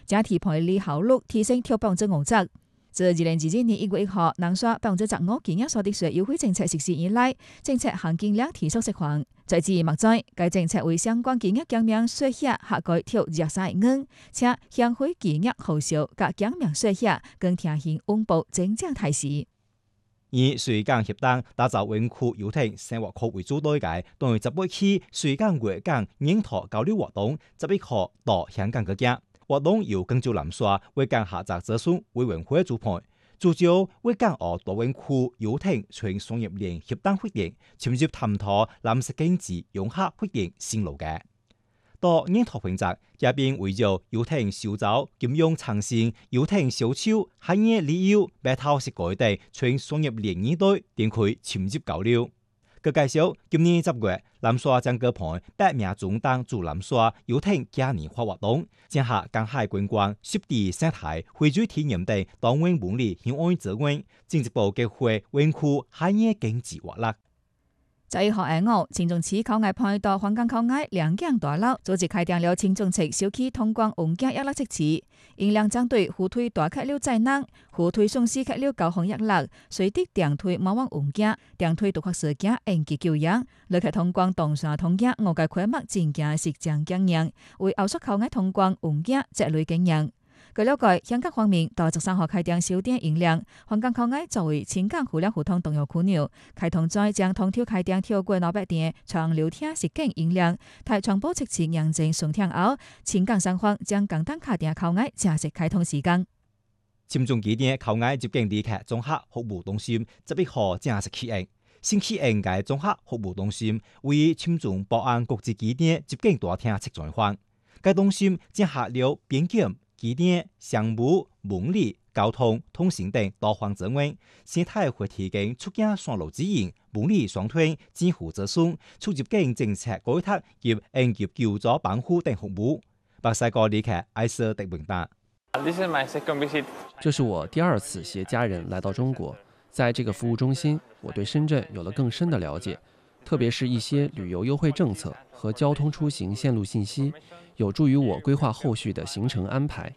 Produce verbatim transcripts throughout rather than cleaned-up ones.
將提培力效率提升到百分之五十。自二零二二年一月一號，南沙百分之十五建議所得稅優惠政策實施以來，政策含金量提速釋放。在至目前，該政策為相關建議減免稅額下改調廿三億元，且向非建議好銷及減免稅額更調升穩步增長態勢。 以穗港協定打造灣區遊艇生活區為主導嘅，當十八期穗港粵港研討交流活動，十一號到香港舉行。活動由廣州南沙粵港合作諮詢委員會主辦，聚焦粵港澳大灣區遊艇全商業鏈協定會議，深入探討藍色經濟融合會議新路嘅。到研討環節，嘉賓圍繞遊艇小組、金融創新、遊艇小丑、產業旅遊、白頭食改等全商業鏈議題展開深入交流。佢介紹，今年十月，南沙將舉辦百名中等駐南沙遊艇嘉年華活動，結合港海觀光、濕地生態、會聚體驗等多元文理向外資源，進一步激活灣區產業經濟活力。 十一號下午，青中市口岸派到香港口岸兩間大樓組織開展了青中市小區通關運價壓力測試，應兩針對互推大客流災難、互推送司客流高峰壓力，隨即電推馬灣運價、電推獨客事件應急救援，旅客通關動線通價我嘅規模增加實戰經驗，為後續口岸通關運價積累經驗。據了解，香港方面到十三號開展小店營量，香港口岸作為青港互聯互通動搖樞紐，開通再將通條開展跳過老百店長流廳實景營量，台傳播測試驗證順天後，青港雙方將簡單開店口岸正式開通時間。 深中幾點口岸接近旅客綜合服務中心，十一號正式啟用。新啟用嘅綜合服務中心為深中寶安國際機點接近大廳測轉換，該中心結合了邊檢、機電、商務、文理、交通、通信等多方資源，生態會提供出境線路指引、文理雙推、支付諮詢、出入境政策改革及應急救助幫扶等服務。巴西國旅客艾瑟迪文達。 這是我第二次攜家人來到中國，在這個服務中心，我對深圳有了更深的了解，特別是一些旅遊優惠政策和交通出行線路信息，有助於我規劃後續的行程安排。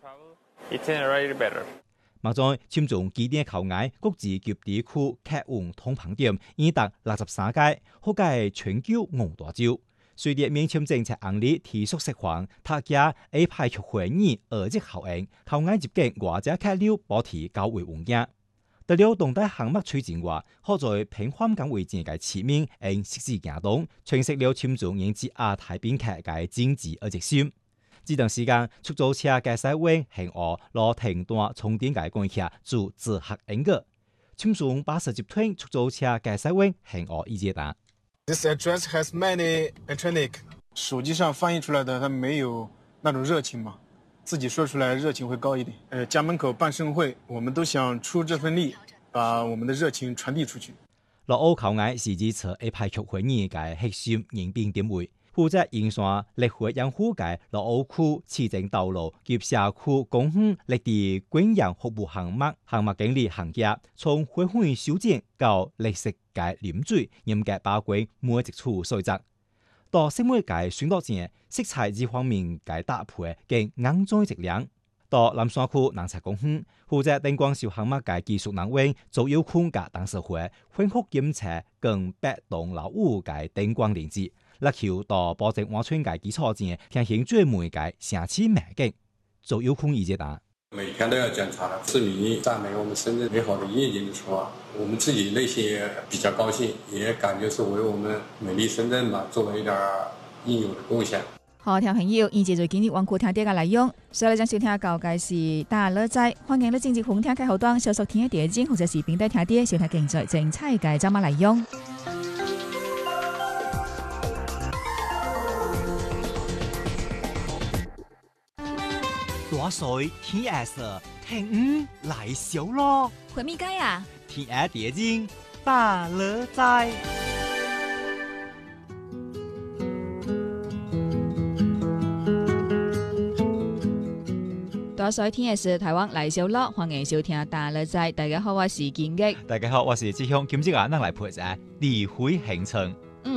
目前，深中機電口岸國際級地區客運通航點已達六十三間，可計全球五大洲。隨着免簽政策案例提速釋放，他家 A 派出會議二級效應，口岸接近外籍客流保持較為穩定。除了動態項目推進外，可在平緩港為正嘅市面應實時行動，詮釋了深中引致亞太邊客嘅經濟而直線。這段時間，出租車駕駛員向我攞停斷充電嘅關卡做自客應個，深中八十集團出租車駕駛員向我意見答。 This address has many electronic。手機上翻譯出來的，它沒有那種熱情嘛，自己說出來熱情會高一點。呃，家門口辦盛會，我們都想出這份力，把我們的熱情傳遞出去。 羅澳口岸是這次一派出會議嘅核心應變點位，負責營算立會養護嘅羅澳區市政道路及社區公園綠地觀養服務項目項目經理行業，從會會修剪到綠色嘅林水，嚴格把關每一處所在。到新媒嘅宣導前，色彩這方面嘅搭配更硬再質量。到南沙區南沙公園，負責燈光秀項目嘅技術人員做有空嘅董事會，恢復檢測更百棟樓宇嘅燈光連接，力求到保證安全嘅基礎前，進行最美嘅城市美景。做有空意見答。 每天都要檢查，市民讚美我們深圳美好的夜景的時候，我們自己內心也比較高興，也感覺是為我們美麗深圳嘛做了一點應有的貢獻。 好，聽朋友，以前最今日灣區聽啲嘅內容，所以你將收聽嘅嘅是大樂仔，歡迎你正式紅聽開後端小熟聽嘅電影或者是邊帶聽啲收聽更最精彩嘅節目內容。 大水天下事，聽五來小咯。 回咪街啊？ 天下電影大樂仔。 大水天下事，台灣來小咯，歡迎收聽大樂仔。大家好，我是建益。 大家好，我是志雄。今朝啊，咱來陪下李輝行程。 嗯。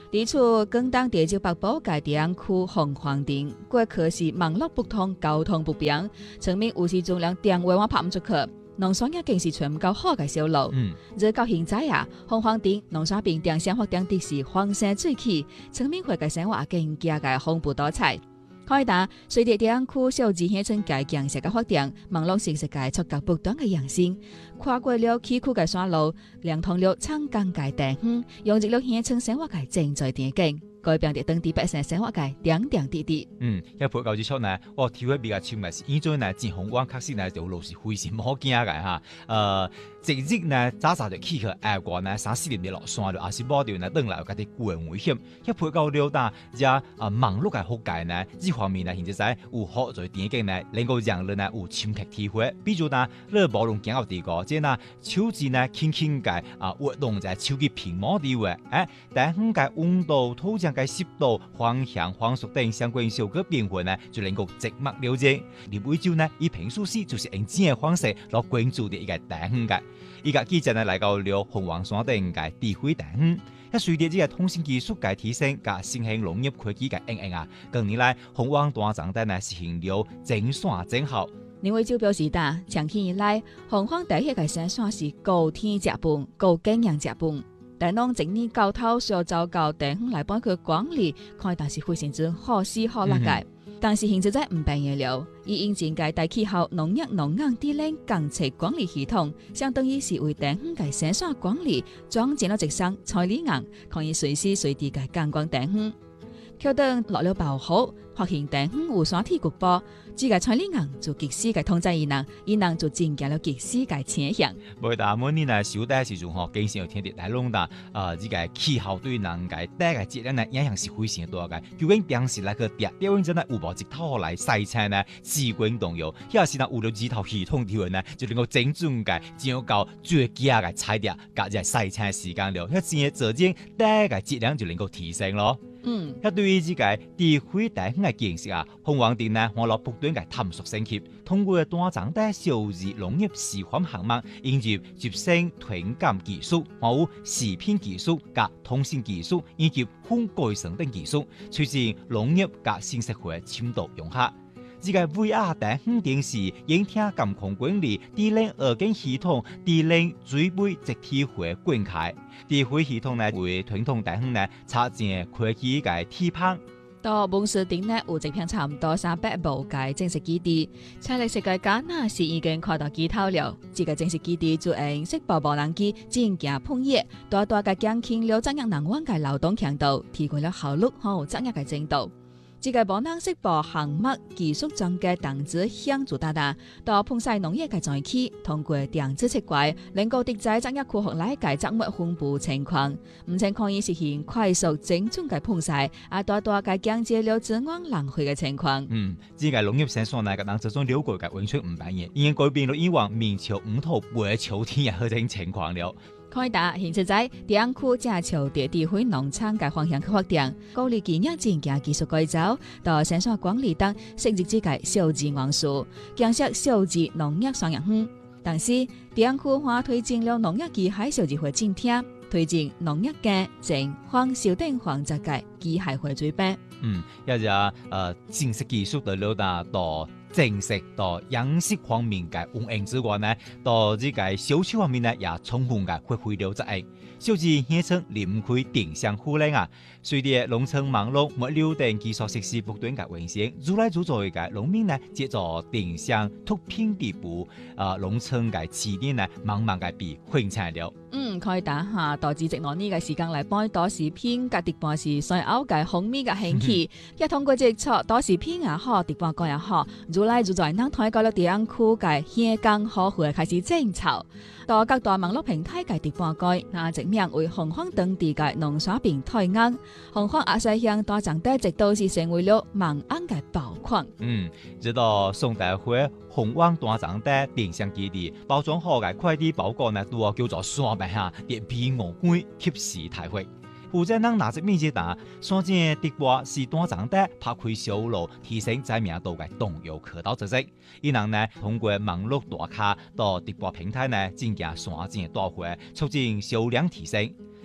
地處廣東地州北部嘅地區鳳凰鎮，過去是網絡不通、交通不便，村民有時盡量電話我拍唔出去，農產也更是找唔到好嘅銷路。嗯，而到現在啊，鳳凰鎮農產品店生活點的是風生水起，村民會嘅生活更加嘅豐富多彩。可以打隨着地區小資鄉村嘅建設嘅發展，網絡形式嘅觸覺不斷嘅揚升，跨過了崎嶇嘅山路，連通了長江嘅地方，融入了鄉村生活嘅正在點景，改變咗當地百姓生活嘅點點滴滴。 嗯，一配舊之出呢，我體會比較深嘅是，現在呢，前紅灣確實呢條路是非常唔好行嘅嚇。呃，直日呢早早就起去下關呢，三四點就落山了，也是冇掉呢，當來有家啲個人危險。一配舊了但只啊網絡嘅覆蓋呢，呢方面呢，現在有好在點景呢，能夠讓人呢有深刻體會。比如呢，你無論行到地個，即係呢手指呢輕輕嘅啊活動在手機屏幕地位，誒，但係嘅溫度、土壤嘅濕度、方向、風速等相關小個變化呢，就能夠直默了解。林偉洲呢，以平時時就是用這樣嘅方式來關注啲一個地方嘅。依家記者呢嚟到了鳳凰山頂嘅地區地方，一隨着呢個通信技術嘅提升，加新興農業科技嘅應用啊，近年來鳳凰大長地呢實行了整山整校。 林偉洲表示打，長期以來，鳳凰地區嘅生產是高天食飯、高經驗食飯，但當整理教頭需要找到地方來幫佢管理，看但是非常之好施好辣嘅。但是現在唔變嘢了，以引進嘅大氣候農業農業地鏈監測管理系統，相當於是為地方嘅生產管理裝建咗直升採理硬，可以隨時隨地嘅監管地方。橋墩落了爆好，發現地方有山體局部，自個採理硬就及時嘅通知伊人，伊人就增加了及時嘅前向。 每大每年呢，小弟時陣吼，經常有聽到大龍達，呃，呢個氣候對人嘅大嘅質量呢影響是非常大嘅。究竟平時來個啲，表現真係有無一套來洗菜呢？資源動用，有時呢有了幾套系統條文呢，就能夠精準嘅掌握最佳嘅菜碟，加隻洗菜時間了，一陣嘅做正大嘅質量就能夠提升咯。嗯，一對於呢個地區地方嘅建設啊，鳳凰鎮呢，我攞不斷嘅探索升級，通過大長地數字農業示範項目，引入集成團感技術、有視頻技術、加通信技術以及風改成等技術，促進農業加信息化深度融合。呢個 V R 地方電視、影聽監控管理、地鏈二經系統、地鏈水位集體化灌溉，地區系統呢為傳統地方呢插進科技嘅地盤。 到本市頂呢有一片差唔多三百畝嘅正式基地，採歷世界加納是已經看到機頭了。這個正式基地就用色寶寶能機進行噴葉，大大嘅減輕了作業人員嘅勞動強度，提高了效率和作業嘅精度。這個寶能色寶項目技術中嘅電子向做大大，到碰曬農業嘅載器，通過電子設計，能夠啲在作業庫學來嘅作物分布情況，唔僅可以實現快速精準嘅碰曬，啊大大嘅降低了資源浪費嘅情況。 嗯，呢個農業生產呢個當中了解嘅完全唔扮嘢，已經改變咗以往面朝五土背朝天嘅嗰種情況了。 開打現實在地區正朝地地區農產嘅方向去發展，鼓勵企業進行技術改造，到生產管理等設置之間數字元素，建設數字農業雙業園。但是地區還推進了農業機械數字化進程，推進農業嘅整環修訂環節嘅機械化水平。 嗯，一隻誒正式技術嘅了達到正式到養殖方面嘅運營之外呢，到呢個銷售方面呢，也充分嘅發揮了作用。小至鄉村林區定向護理啊，隨着農村網絡物流等基礎設施不斷嘅完善，逐來逐做嘅農民呢，接咗定向脫貧地步，啊，農村嘅起點呢，慢慢嘅被分產了。 嗯，可以打下導致直落呢個時間嚟幫多視片嘅直播是所有嘅紅米嘅興起，一通過直撮多視片也好，直播個也好，逐來逐在能推高了地區嘅鄉間好戶開始爭吵，到各大網絡平台嘅直播個，那直面為鳳凰當地嘅農產品推硬，鳳凰亞細鄉大長地直到是成為了萬安嘅寶礦。嗯， 直到宋代會鳳凰大長地定向基地包裝好嘅快遞包裹呢，都叫做山白下連皮鵝龜及時提回。負責人拿着面接打，所見的話是大長地拍開小路，提升知名度嘅重要渠道之一。伊人呢通過網絡大卡到直播平台呢進行山間大會，促進銷量提升。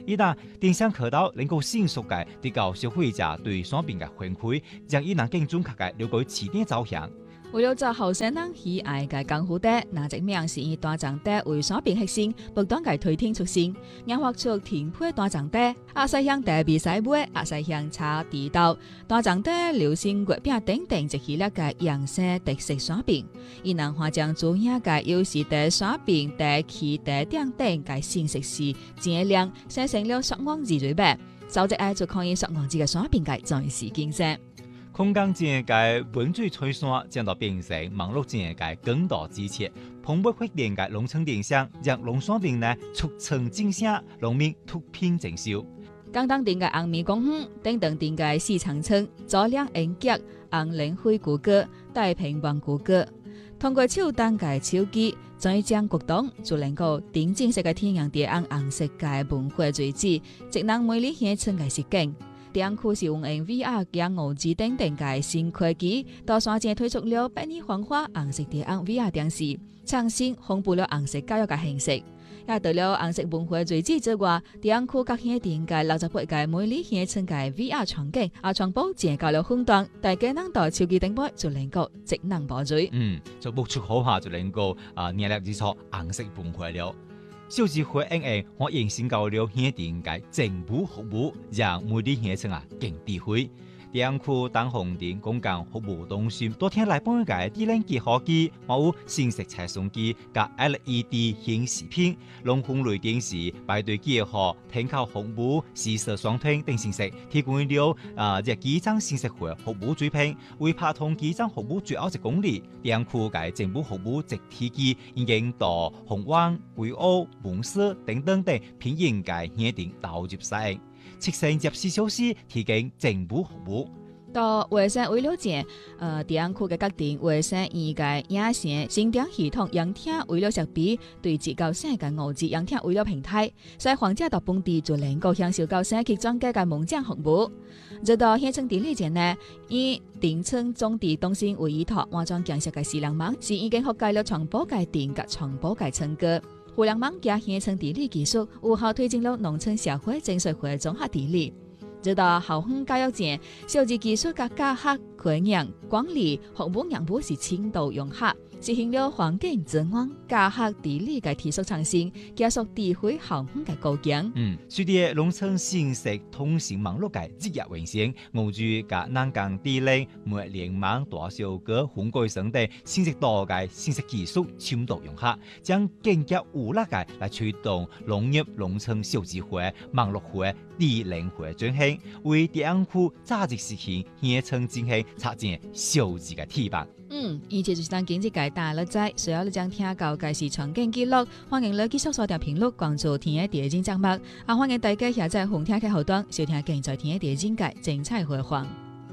伊旦電商渠道能夠迅速嘅提高消費者對產品嘅反饋，讓伊能更準確嘅了解市場走向。 為了做後生人喜愛嘅功夫茶，那一名是以大眾茶為產品核心，不斷嘅推天出新，研發出甜配大眾茶、阿西鄉茶比賽杯、阿西鄉茶地道、大眾茶流心月餅等等一系列嘅養生特色產品，伊能化將主要嘅優勢茶產品、茶器、茶點等嘅新式是精良，生成了數萬字嘴白，收集愛就可以數萬字嘅產品嘅在時競爭。 空間間嘅溫水吹散將到變成網絡間嘅更大支持，蓬勃發展嘅農村電商，讓農產品呢促成競爭，農民突拼整銷。 簡單店嘅紅米公園，等等店嘅市場村，佐兩銀桔、紅蓮灰菇果、大平黃菇果，通過手動嘅手機，再將國東就能夠定正式嘅天然地紅紅色嘅文化遺址，職能美麗鄉村嘅實景。店區是用 V R 加五 G 等等嘅新科技，到山間推出了百年黃花紅色地紅 V R 電視，創新豐富了紅色教育嘅形式。也除了紅色文化遺址之外，店區各鄉店嘅六十八個美麗鄉村嘅 V R 場景，也全部建構了空檔，大家能到手機頂部就能夠職能補水。 嗯，就播出好下就能夠啊，捏力之錯紅色文化了。小智慧 N A 我應先教了鄉店嘅政府服務，讓每啲鄉村啊更智慧。店區當紅店公共服務中心多天來幫嘅智能結合機，還有新式採送機加 L E D 顯示屏、龍鳳雷電視、排隊結合、停靠服務、視色雙屏等形式，提供了啊隻機艙新式化服務水平。為拍通機艙服務最後一公里，店區嘅政府服務直體機已經到紅灣、貴澳、門司等等等偏遠嘅鄉店導入使用。七成廿四小時提供政府服務。 到衛生為了解，呃，店區嘅各店衛生院嘅影線、新店系統、陽廳為了設備，對接高省嘅五 G 陽廳為了平台，所以患者到本地就能夠享受高省及專家嘅門診服務。直到鄉村地理前呢，以電村種地中心為依託，換裝建設嘅視量網是已經覆蓋了傳播界電及傳播界村個。互聯網加鄉村地理技術，有效推進了農村社會正社會綜合地理。直到校園教育前，數字技術嘅教學、培養、管理、服務業務是深度融合，實現了環境資源、教學、地理嘅技術創新，加速智慧校園嘅構建。 嗯，隨着農村信息通信網絡嘅日益完善，五 G 加南江地理、物聯網、大數據、雲計算等信息多嘅信息技術深度融合，將更加有力嘅來推動農業、農村數字化、網絡化、智能化轉型，為店區早日實現鄉村振興插進數字嘅提拔。 嗯，以前就是當經濟界大了在，需要你將聽到嘅是場景記錄，歡迎你繼續鎖定頻率關注天一地精節目，啊歡迎大家下載紅聽嘅後端收聽更在天一地精界精彩回放。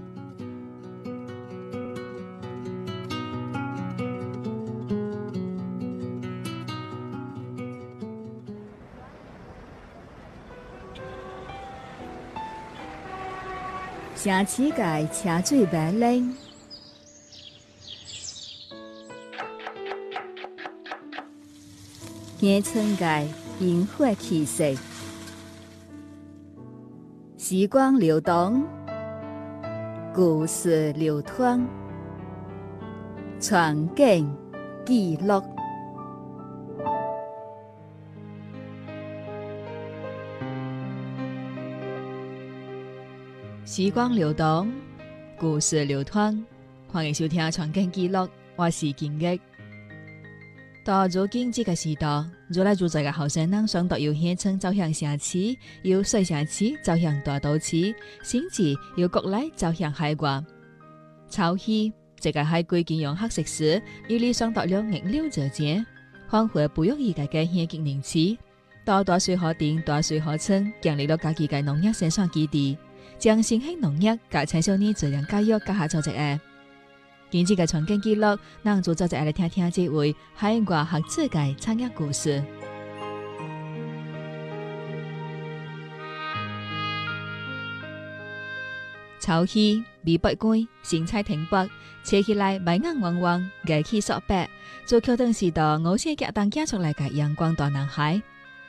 城市界車水馬龍，鄉村界煙火氣息，時光流動，故事流淌，傳景記錄。時光流動，故事流淌，歡迎收聽《傳景記錄》，我是金玉。到如今這個時代，越來越多嘅後生人想到由鄉村走向城市，由細城市走向大都市，甚至由國內走向海外。潮戲這個喺貴金融黑食時，伊理想到了逆流者間，換回不容易嘅嘅鄉境人士，到大水河店、大水河村，建立了家己嘅農業生產基地。將新興農業加青少年自然教育加下做一個，今次嘅傳景記錄，讓做做一個來聽聽這位海外學者嘅產業故事。潮戲美不關，新菜停泊，切起來白眼汪汪，熱氣索白，做橋墩時代我先夾當家出來嘅陽光大男孩。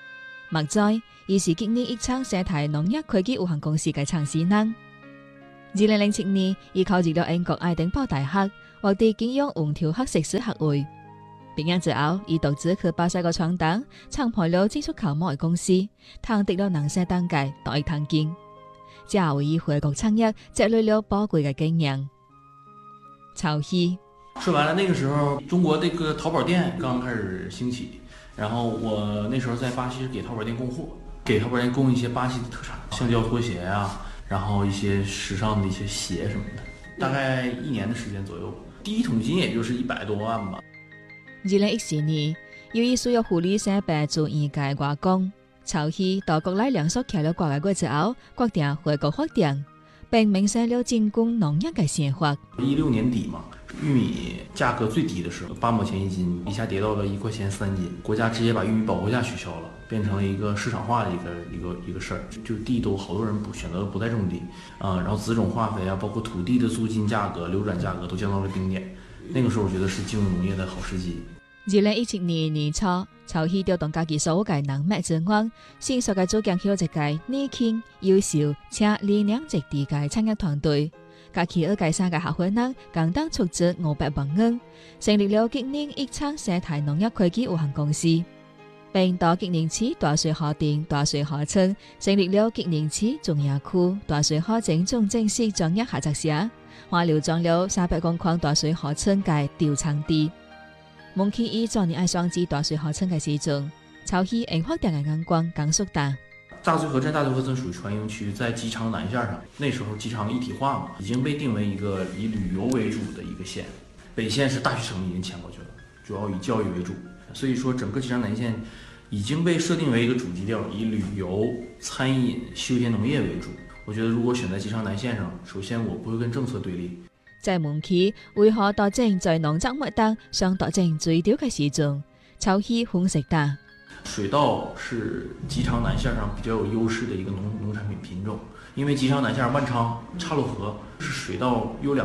目在伊是今年一廠生態農業科技有限公司嘅創始人。二零零七年，伊考入了英國愛丁堡大學，獲得經用紅條學碩士學位。畢業之後，伊獨自去巴西個廠檔，創辦了技術考模嘅公司，探得了人生單界多一趟經。之後伊回國創業，積累了寶貴嘅經驗。曹希說白了，那個時候中國這個淘寶店剛開始興起，然後我那時候在巴西給淘寶店供貨，給淘寶店供一些巴西的特產，橡膠拖鞋啊，然後一些時尚的一些鞋什麼的，大概一年的時間左右，第一桶金也就是一百多萬吧。 二零一四年，由於需要護理生病做醫界外公，曹希到國內兩所開了掛嘅之後，決定回國發展，並萌生了進攻農業嘅想法。 一六年底嘛，玉米價格最低的時候，八毛錢一斤，一下跌到了一塊錢三斤，國家直接把玉米保護價取消了，變成了一個市場化的一個一個一個事兒，就地都好多人不選擇不再種地，啊、呃，然後資種化肥啊，包括土地的租金價格、流轉價格都降到了冰點。那個時候我覺得是進入農業的好時機。 二零一七年年初，曹希調動家己所有嘅能力資源，先設計組建起了一個年輕、優秀且理念直地嘅產業團隊。家己二界三嘅合夥人共同出資五百萬元，成立了今年一廠生態農業科技有限公司，並到今年起大水河店、大水河村成立了今年起中亞區大水河整種正式專業合作社，還流裝了三百公頃大水河村嘅調產地。夢期以昨年愛雙子大水河村嘅時陣，曹希應發展嘅眼光更縮大。 大水河鎮、大水河村屬於船營區，在機場南線上，那時候機場一體化嘛，已經被定為一個以旅遊為主的一個線。北線是大學城已經遷過去了，主要以教育為主，所以說整個機場南線已經被設定為一個主基調，以旅遊、餐飲、休閒農業為主。我覺得如果選在機場南線上，首先我不會跟政策對立。 在夢期為何達成在農作物當上達成最少嘅時陣，曹希分析大。 水稻是機場南線上比較有優勢的一個農農產品品種，因為機場南線萬昌、岔路河是水稻優良